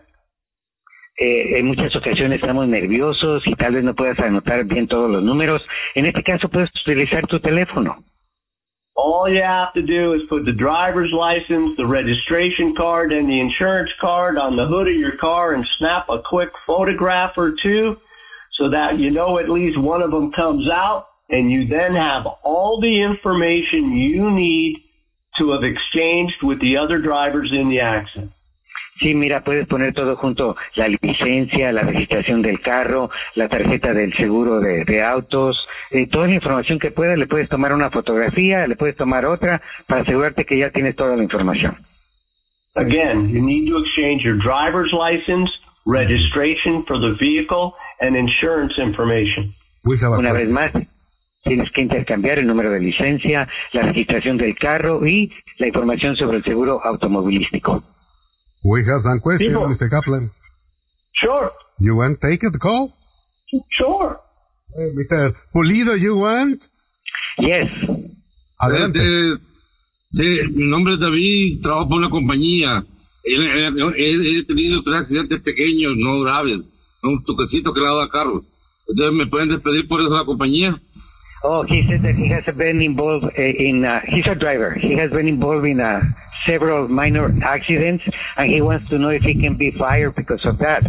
Eh, en muchas ocasiones estamos nerviosos y tal vez no puedas anotar bien todos los números. En este caso puedes utilizar tu teléfono. All you have to do is put the driver's license, the registration card, and the insurance card on the hood of your car and snap a quick photograph or two so that you know at least one of them comes out, and you then have all the information you need to have exchanged with the other drivers in the accident. Sí, mira, puedes poner todo junto, la licencia, la registración del carro, la tarjeta del seguro de, de autos, eh, toda la información que puedas, le puedes tomar una fotografía, le puedes tomar otra, para asegurarte que ya tienes toda la información. Again, you need to exchange your driver's license, registration for the vehicle, and insurance information. Una vez más, tienes que intercambiar el número de licencia, la registración del carro y la información sobre el seguro automovilístico. We have some questions, People. Mister Kaplan. Sure. You want to take the call? Sure. Uh, Mister Pulido, you want? Yes. Adelante. Este, sí, mi nombre es David, trabajo por una compañía. He, he, he tenido tres accidentes pequeños, no graves. Un toquecito que le ha dado a carro. Entonces, ¿me pueden despedir por eso de la compañía? Oh, he said that he has been involved in, uh, he's a driver. He has been involved in uh, several minor accidents, and he wants to know if he can be fired because of that.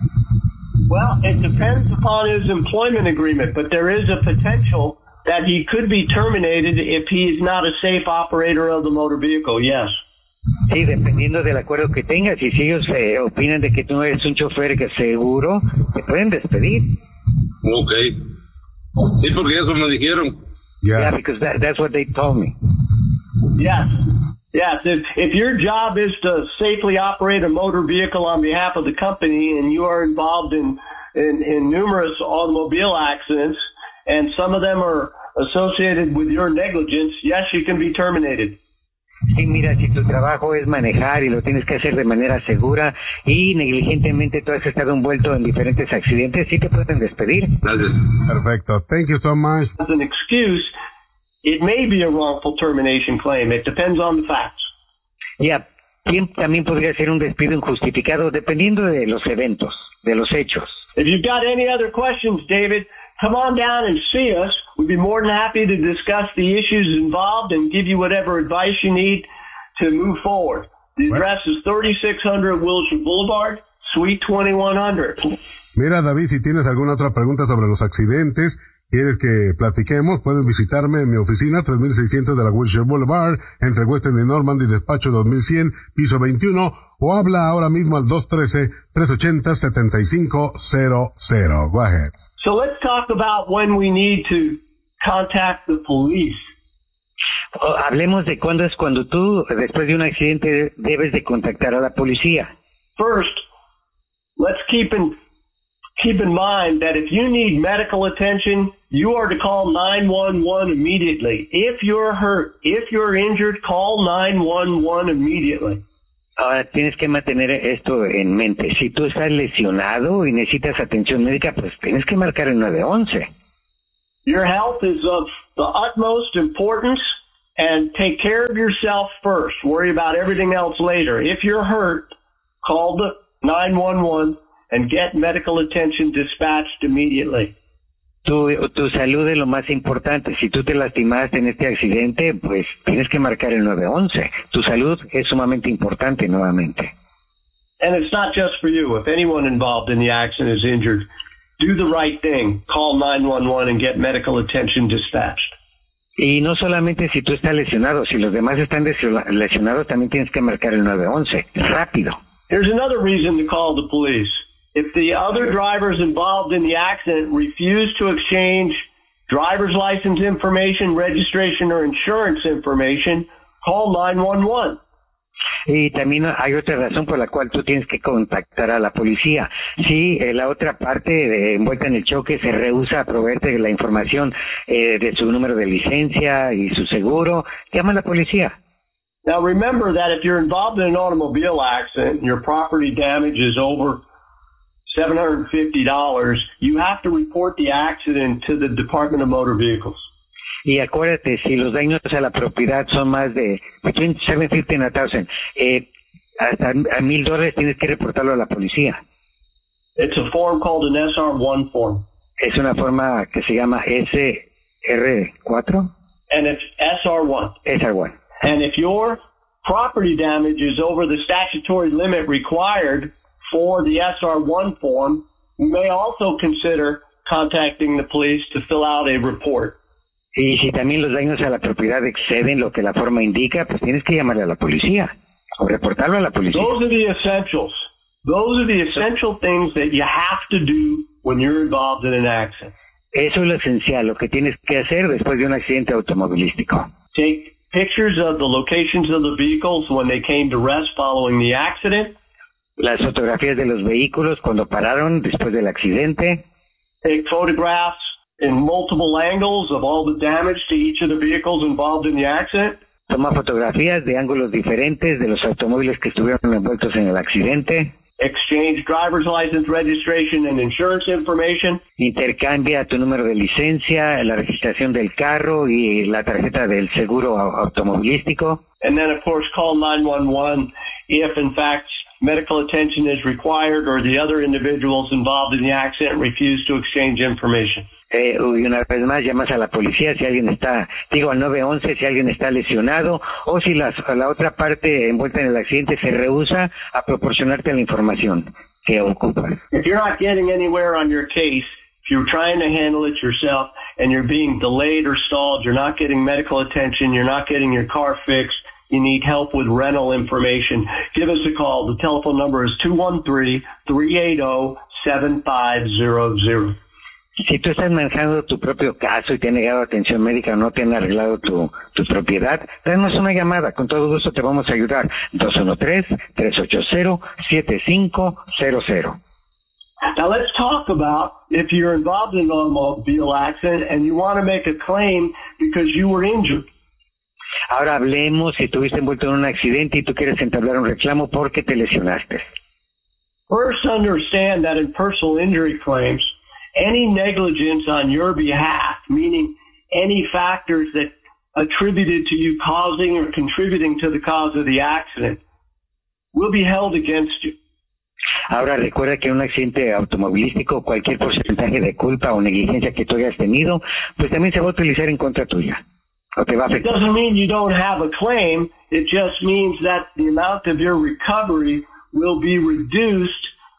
Well, it depends upon his employment agreement, but there is a potential that he could be terminated if he is not a safe operator of the motor vehicle, yes. Sí, dependiendo del acuerdo que tengas, y si ellos eh, opinan de que tú no eres un chofer que seguro, te pueden despedir. Okay. Sí, porque eso me dijeron. Yeah, yeah because that, that's what they told me. Yes. Yes. If, if your job is to safely operate a motor vehicle on behalf of the company and you are involved in, in, in numerous automobile accidents and some of them are associated with your negligence, yes, you can be terminated. Sí, mira, si tu trabajo es manejar y lo tienes que hacer de manera segura y negligentemente tú has estado envuelto en diferentes accidentes, sí te pueden despedir. Gracias. Perfecto. Thank you so much. As an excuse, it may be a wrongful termination claim. It depends on the facts. Ya, yeah, también podría ser un despido injustificado dependiendo de los eventos, de los hechos. If you've got any other questions, David, come on down and see us. We'd be more than happy to discuss the issues involved and give you whatever advice you need to move forward. The address is thirty-six hundred Wilshire Boulevard, Suite twenty-one hundred. Mira, David, si tienes alguna otra pregunta sobre los accidentes, quieres que platiquemos, puedes visitarme en mi oficina, tres mil seiscientos de la Wilshire Boulevard, entre Western y Normandy, despacho dos mil cien, piso veintiuno, o habla ahora mismo al dos uno tres, tres ocho cero, siete cinco cero cero. Go ahead. So let's talk about when we need to contact the police. Oh, hablemos de cuándo es cuando tú, después de un accidente, debes de contactar a la policía. First, let's keep in keep in mind that if you need medical attention, you are to call nine one one immediately. If you're hurt, if you're injured, call nine one one immediately. Ahora tienes que mantener esto en mente. Si tú estás lesionado y necesitas atención médica, pues tienes que marcar el nueve once. Your health is of the utmost importance, and take care of yourself first. Worry about everything else later. If you're hurt, call the nine one one and get medical attention dispatched immediately. Tu, tu salud es lo más importante. Si tú te lastimaste en este accidente, pues tienes que marcar el nueve once. Tu salud es sumamente importante nuevamente. And it's not just for you. If anyone involved in the accident is injured, do the right thing. Call nine one one and get medical attention dispatched. Y no solamente si tú estás lesionado, si los demás están lesionados, también tienes que marcar el nueve once. Rápido. There's another reason to call the police. If the other drivers involved in the accident refuse to exchange driver's license information, registration, or insurance information, call nine one one. Y también hay otra razón por la cual tú tienes que contactar a la policía. Si eh, la otra parte de, envuelta en el choque se rehúsa a proveerte la información eh, de su número de licencia y su seguro, llama a la policía. Now remember that if you're involved in an automobile accident and your property damage is over seven hundred fifty dollars, you have to report the accident to the Department of Motor Vehicles. Y acuérdate, si los daños a la propiedad son más de between seven fifty and a thousand, eh, hasta a mil dólares tienes que reportarlo a la policía. It's a form called an S R one form. Es una forma que se llama S R cuatro. And it's S R one. S R one. And if your property damage is over the statutory limit required for the S R one form, you may also consider contacting the police to fill out a report. Y si también los daños a la propiedad exceden lo que la forma indica, pues tienes que llamarle a la policía o reportarlo a la policía. Those are the essentials. Those are the essential things that you have to do when you're involved in an accident. Eso es lo esencial, lo que tienes que hacer después de un accidente automovilístico. Take pictures of the locations of the vehicles when they came to rest following the accident. Las fotografías de los vehículos cuando pararon después del accidente. Take photographs in multiple angles of all the damage to each of the vehicles involved in the accident. Toma fotografías de ángulos diferentes de los automóviles que estuvieron envueltos en el accidente. Exchange driver's license, registration, and insurance information. Intercambia tu número de licencia, la registración del carro y la tarjeta del seguro automovilístico. And then, of course, call nine one one if, in fact, medical attention is required or the other individuals involved in the accident refuse to exchange information. Eh, y una vez más llamas a la policía si alguien está, digo al nueve once si alguien está lesionado o si la, la otra parte envuelta en el accidente se rehúsa a proporcionarte la información que ocupa. If you're not getting anywhere on your case, if you're trying to handle it yourself and you're being delayed or stalled, you're not getting medical attention, you're not getting your car fixed, you need help with rental information, give us a call. The telephone number is two one three, three eight zero, seven five zero zero. Si tú estás manejando tu propio caso y te han negado atención médica o no te han arreglado tu, tu propiedad, danos una llamada. Con todo gusto te vamos a ayudar. dos uno tres, tres ocho cero, siete cinco cero cero. Now let's talk about if you're involved in an automobile accident and you want to make a claim because you were injured. Ahora hablemos si estuviste envuelto en un accidente y tú quieres entablar un reclamo porque te lesionaste. First, understand that in personal injury claims, any negligence on your behalf, meaning any factors that attributed to you causing or contributing to the cause of the accident, will be held against you. Ahora recuerda que en un accidente automovilístico, cualquier porcentaje de culpa o negligencia que tú hayas tenido, pues también se va a utilizar en contra tuya. O te va a It afectar. doesn't mean you don't have a claim. It just means that the amount of your recovery will be reduced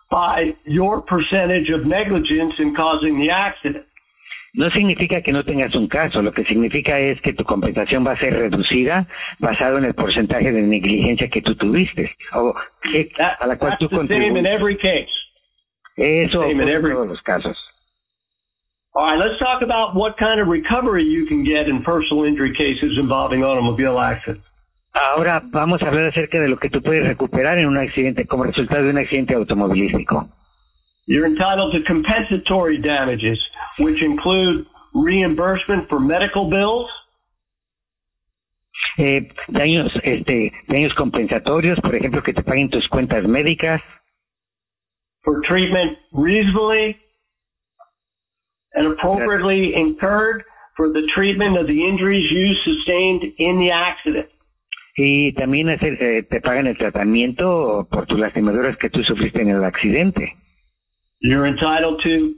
by your percentage of negligence in causing the accident. No significa que no tengas un caso, lo que significa es que tu compensación va a ser reducida basado en el porcentaje de negligencia que tú tuviste o que, a la cual That's tú the same in contribuyes. every case. Eso Same in ocurre en every- todos los casos. All right, let's talk about what kind of recovery you can get in personal injury cases involving automobile accidents. Ahora vamos a hablar acerca de lo que tú puedes recuperar en un accidente como resultado de un accidente automovilístico. You're entitled to compensatory damages, which include reimbursement for medical bills. Eh, daños, este, daños compensatorios, por ejemplo, que te paguen tus cuentas médicas. For treatment reasonably and appropriately incurred for the treatment of the injuries you sustained in the accident. Y también hacer, eh, te pagan el tratamiento por tus lastimaduras que tú sufriste en el accidente. You're entitled to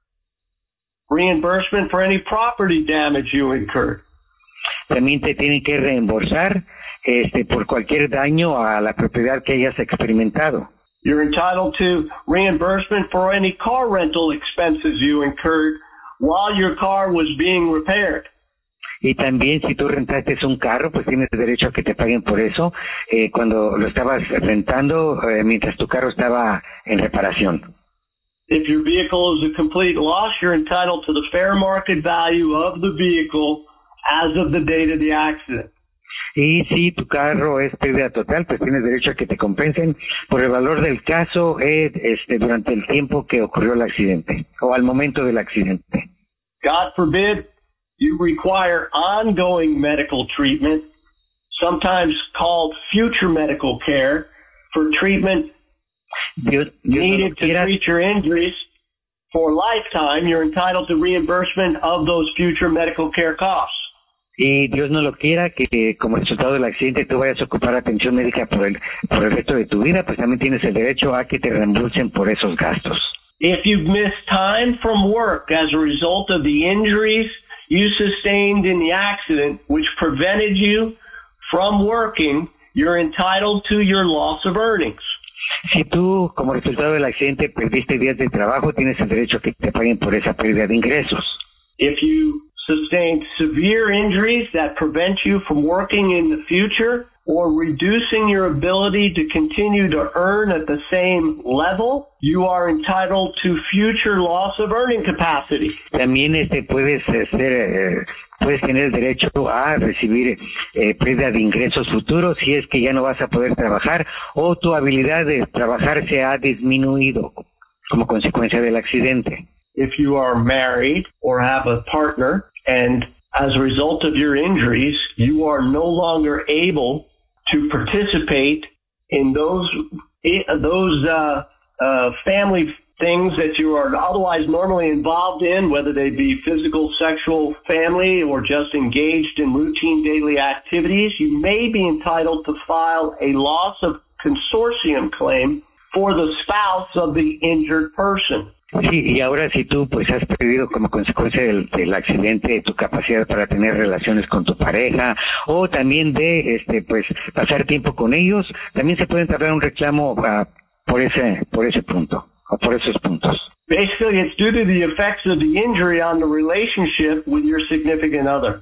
reimbursement for any property damage you incurred. También te tienen que reembolsar este, por cualquier daño a la propiedad que hayas experimentado. You're entitled to reimbursement for any car rental expenses you incurred while your car was being repaired. Y también si tú rentaste un carro, pues tienes derecho a que te paguen por eso eh, cuando lo estabas rentando eh, mientras tu carro estaba en reparación. If your vehicle is a complete loss, you're entitled to the fair market value of the vehicle as of the date of the accident. Y si tu carro es pérdida total, pues tienes derecho a que te compensen por el valor del caso eh, este, durante el tiempo que ocurrió el accidente o al momento del accidente. God forbid you require ongoing medical treatment, sometimes called future medical care, for treatment Dios, Dios needed no to treat your injuries for a lifetime. You're entitled to reimbursement of those future medical care costs. Y Dios no lo quiera que como resultado del accidente tú vayas a ocupar atención médica por el por el resto de tu vida, pues también tienes el derecho a que te reembolsen por esos gastos. If you've missed time from work as a result of the injuries you sustained in the accident, which prevented you from working, you're entitled to your loss of earnings. Si tú, como resultado del accidente, perdiste días de trabajo, tienes el derecho a que te paguen por esa pérdida de ingresos. If you sustained severe injuries that prevent you from working in the future or reducing your ability to continue to earn at the same level, you are entitled to future loss of earning capacity. También este puedes ser, eh, puedes tener el derecho a recibir eh, pérdida de ingresos futuros si es que ya no vas a poder trabajar o tu habilidad de trabajar se ha disminuido como consecuencia del accidente. If you are married or have a partner and as a result of your injuries, you are no longer able to participate in those those uh, uh, family things that you are otherwise normally involved in, whether they be physical, sexual, family, or just engaged in routine daily activities, you may be entitled to file a loss of consortium claim for the spouse of the injured person. Sí, y ahora si tú pues has perdido como consecuencia del, del accidente tu capacidad para tener relaciones con tu pareja o también de este pues pasar tiempo con ellos, también se puede entablar un reclamo uh, por ese por ese punto o por esos puntos. Basically, it's due to the effects of the injury on the relationship with your significant other.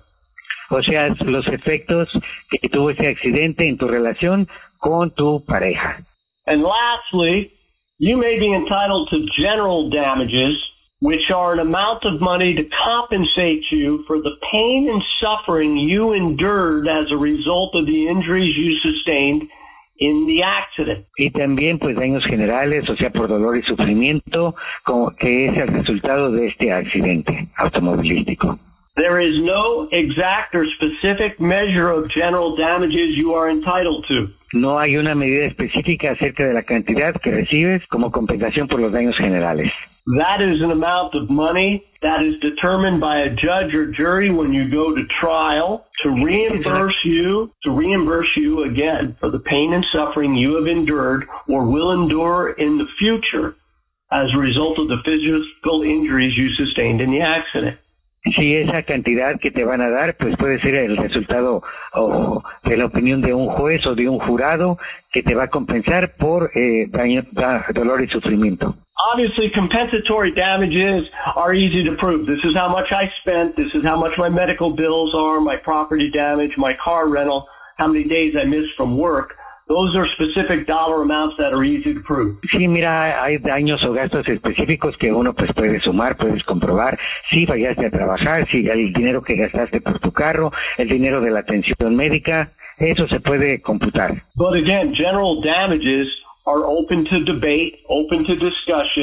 O sea, los efectos que tuvo ese accidente en tu relación con tu pareja. And lastly, you may be entitled to general damages, which are an amount of money to compensate you for the pain and suffering you endured as a result of the injuries you sustained in the accident. Y también pues daños generales, o sea, por dolor y sufrimiento, como que es el resultado de este accidente automovilístico. There is no exact or specific measure of general damages you are entitled to. No hay una medida específica acerca de la cantidad que recibes como compensación por los daños generales. That is an amount of money that is determined by a judge or jury when you go to trial to reimburse you, to reimburse you again for the pain and suffering you have endured or will endure in the future as a result of the physical injuries you sustained in the accident. Si esa cantidad que te van a dar, pues puede ser el resultado o de la opinión de un juez o de un jurado que te va a compensar por eh, daño, da, dolor y sufrimiento. Obviously, compensatory damages are easy to prove. This is how much I spent. This is how much my medical bills are, my property damage, my car rental, how many days I missed from work. Those are specific dollar amounts that are easy to prove. Sí, mira, hay daños o gastos específicos que uno pues puede sumar, puedes comprobar si fallaste a trabajar, si el dinero que gastaste por tu carro, el dinero de la atención médica, eso se puede computar. But again, general damages are open to debate, open to discussion,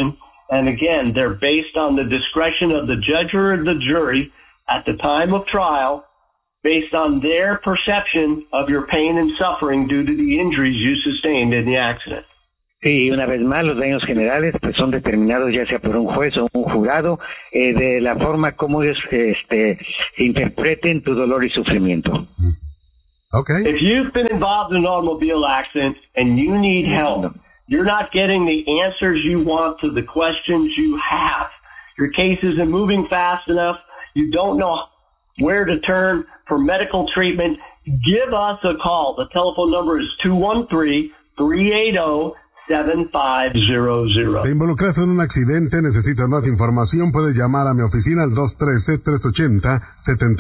And again, they're based on the discretion of the judge or the jury at the time of trial, based on their perception of your pain and suffering due to the injuries you sustained in the accident. Sí, una vez más, los daños generales pues son determinados ya sea por un juez o un jurado eh, de la forma como ellos este, interpreten tu dolor y sufrimiento. Okay. If you've been involved in an automobile accident and you need help, you're not getting the answers you want to the questions you have. Your case isn't moving fast enough. You don't know where to turn for medical treatment. Give us a call. The telephone number is two one three, three eight zero, seven five zero zero. ¿Te involucraste en un accidente? ¿Necesitas más información? Puedes llamar a mi oficina al dos uno tres, tres ocho cero, siete